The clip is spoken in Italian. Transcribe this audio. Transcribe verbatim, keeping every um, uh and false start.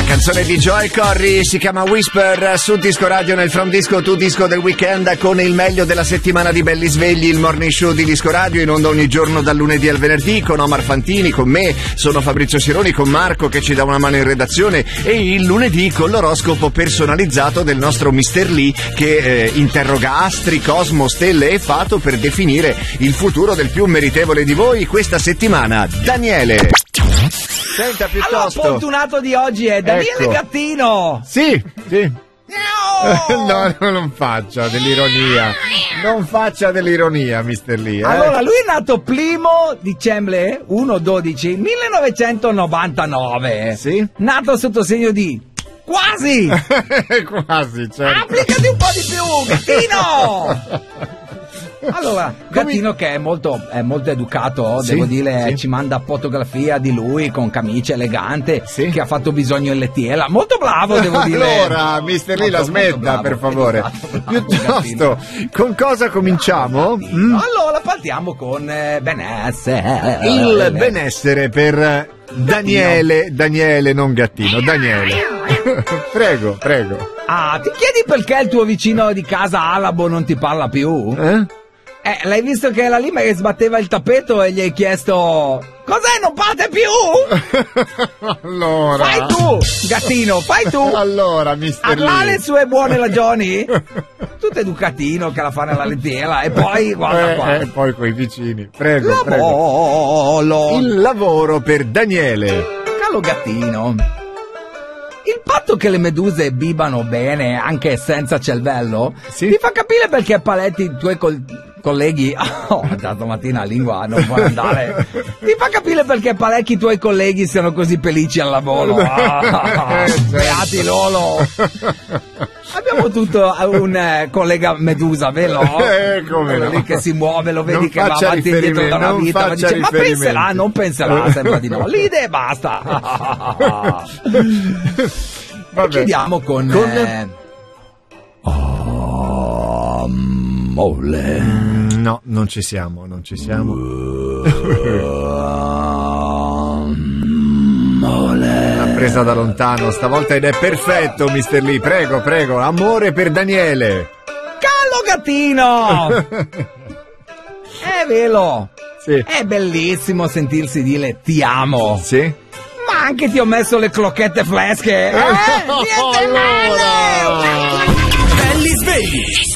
Canzone di Joel Corry, si chiama Whisper, su Disco Radio nel From Disco to Disco del weekend, con il meglio della settimana di belli svegli, il morning show di Disco Radio in onda ogni giorno dal lunedì al venerdì con Omar Fantini, con me, sono Fabrizio Sironi, con Marco che ci dà una mano in redazione, e il lunedì con l'oroscopo personalizzato del nostro mister Lee che eh, interroga astri, cosmo, stelle e fato per definire il futuro del più meritevole di voi questa settimana, Daniele. Senta piuttosto. Allora, fortunato di oggi è Daniele Ecco. Gattino. Sì, sì. No! No, non faccia dell'ironia. Non faccia dell'ironia, mister Lee. Eh? Allora, lui è nato primo dicembre primo dodici millenovecentonovantanove. Sì. Nato sotto segno di quasi. Quasi, certo. Applicati un po' di più, Gattino. Allora, Gattino che è molto, è molto educato, Sì, devo dire, sì. ci manda fotografia di lui con camicia elegante, Sì. che ha fatto bisogno in lettiera. Molto bravo, devo dire. Allora, mister Lee, la Molto, molto smetta, bravo, per favore. educato, bravo, Piuttosto, Gattino. con cosa cominciamo? Mm? Allora partiamo con eh, benessere. Il benessere per Daniele, Daniele, non Gattino, Daniele. Prego, prego. Ah, ti chiedi perché il tuo vicino di casa arabo non ti parla più? Eh? Eh, l'hai visto che era lì ma che sbatteva il tappeto e gli hai chiesto: cos'è, non parte più? Allora. Fai tu, Gattino, fai tu. Allora, mister Avrà Lee. le sue buone ragioni? Tutto educatino che la fa nella lettiera. E poi, guarda Eh, qua. eh, poi coi vicini. Prego, prego. Lavoro. Il lavoro per Daniele. Caro Gattino, il fatto che le meduse bibano bene anche senza cervello Sì. ti fa capire perché Paletti, i tuoi col- colleghi, oh, da stamattina la lingua non può andare, ti fa capire perché parecchi tuoi colleghi siano così felici al lavoro. Ah, Eh, certo. beati loro. Abbiamo tutto un eh, collega Medusa, vero? Eh, come Quello no. lì che si muove, lo vedi Non che va faccia avanti e indietro da riferimento, una non vita, ma faccia dice: ma riferimenti." penserà, non penserà, sembra di no. L'idea e basta. Vabbè. Chiudiamo con, Con- eh, amore. Mm, No, non ci siamo, non ci siamo. L'ha presa da lontano stavolta ed è perfetto, mister Lee. Prego, prego. Amore per Daniele. Callo Gattino. È vero. Sì. È bellissimo sentirsi dire ti amo. Sì? Ma anche ti ho messo le clocchette fresche. Eh? Niente male. Belli svegli,